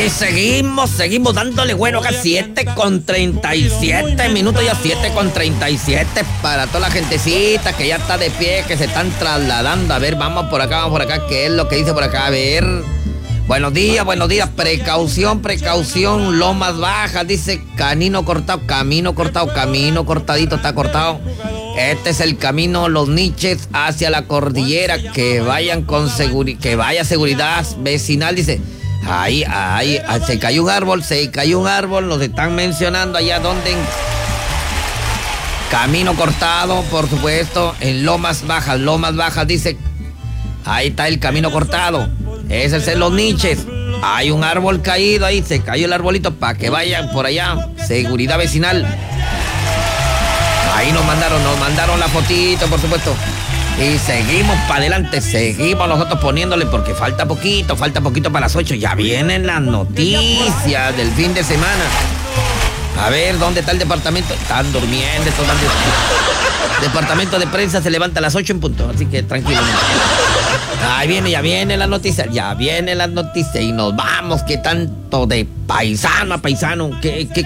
Y seguimos dándole bueno acá, 7:37 minutos, ya 7:37 para toda la gentecita que ya está de pie, que se están trasladando. A ver, vamos por acá, ¿qué es lo que dice por acá? A ver. Buenos días, precaución, Lomas Bajas, dice camino cortadito, está cortado. Este es el camino Los Niches hacia la cordillera, que vayan con que vaya seguridad vecinal, dice. Ahí, se cayó un árbol, nos están mencionando allá donde. Camino cortado, por supuesto, en Lomas Bajas, dice. Ahí está el camino cortado. Ese es en Los Niches. Hay un árbol caído ahí, se cayó el arbolito para que vayan por allá. Seguridad vecinal. Ahí nos mandaron la fotito, por supuesto. Y seguimos para adelante, seguimos nosotros poniéndole porque falta poquito para las 8. Ya vienen las noticias del fin de semana. A ver, ¿dónde está el departamento? Están durmiendo estos bandidos. Departamento de prensa se levanta a las 8 en punto, así que tranquilo. Ya viene la noticia, y nos vamos, que tanto de paisano a paisano, que